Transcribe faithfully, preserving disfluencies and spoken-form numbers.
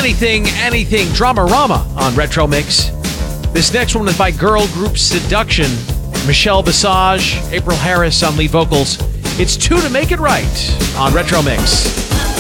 anything, anything, Dramarama on Retro Mix. This next one is by girl group Seduction. Michelle Visage, April Harris on lead vocals. It's Two to Make It Right on Retro Mix.